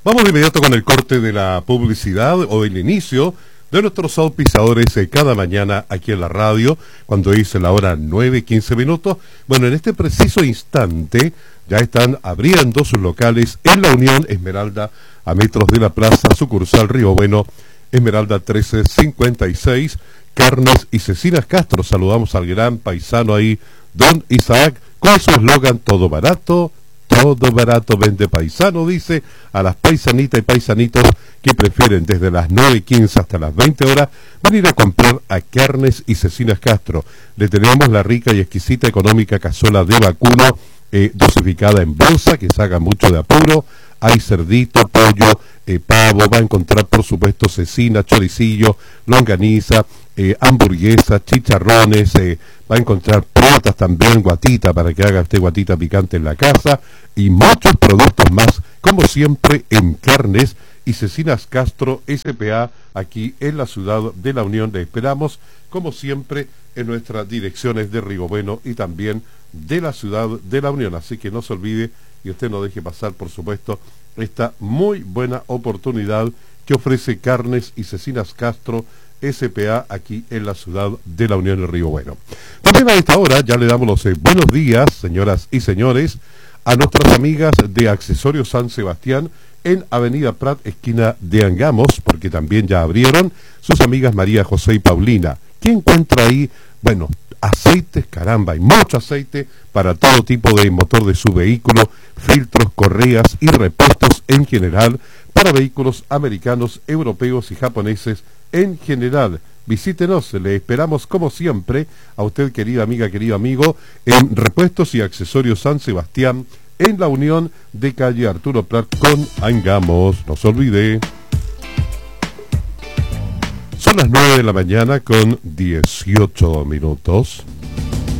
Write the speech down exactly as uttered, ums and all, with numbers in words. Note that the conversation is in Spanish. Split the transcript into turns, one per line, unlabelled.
Vamos de inmediato con el corte de la publicidad o el inicio de nuestros auspiciadores eh, cada mañana aquí en la radio, cuando dice la hora nueve quince minutos. Bueno, en este preciso instante ya están abriendo sus locales en la Unión Esmeralda, a metros de la plaza, sucursal Río Bueno, Esmeralda trece cincuenta y seis, Carnes y Cecinas Castro. Saludamos al gran paisano ahí, don Isaac, con su eslogan: todo barato, todo barato vende paisano, dice a las paisanitas y paisanitos que prefieren desde las nueve quince hasta las veinte horas venir a comprar a Carnes y Cecinas Castro. Le tenemos la rica y exquisita económica cazuela de vacuno, eh, dosificada en bolsa, que se haga mucho de apuro. Hay cerdito, pollo, eh, pavo, va a encontrar por supuesto cecina, choricillo, longaniza, eh, hamburguesas, chicharrones, eh, va a encontrar platas también, guatita, para que haga usted guatita picante en la casa, y muchos productos más, como siempre en Carnes y Cecinas Castro S P A, aquí en la ciudad de la Unión. Le esperamos, como siempre, en nuestras direcciones de Río Bueno y también de la ciudad de la Unión, así que no se olvide y usted no deje pasar, por supuesto, esta muy buena oportunidad que ofrece Carnes y Cecinas Castro S P A aquí en la ciudad de la Unión de Río Bueno. También a esta hora ya le damos los eh, buenos días, señoras y señores, a nuestras amigas de Accesorios San Sebastián en Avenida Prat, esquina de Angamos, porque también ya abrieron, sus amigas María José y Paulina. ¿Qué encuentra ahí? Bueno, aceites, caramba, hay mucho aceite para todo tipo de motor de su vehículo, filtros, correas y repuestos en general para vehículos americanos, europeos y japoneses en general. Visítenos, le esperamos como siempre a usted, querida amiga, querido amigo, en Repuestos y Accesorios San Sebastián, en la Unión de calle Arturo Prat con Angamos. No se olvide. Son las nueve de la mañana con dieciocho minutos.